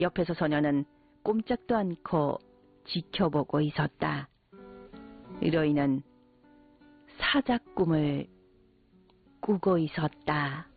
옆에서 소녀는 꼼짝도 않고 지켜보고 있었다. 의로인은 사자꿈을 꾸고 있었다.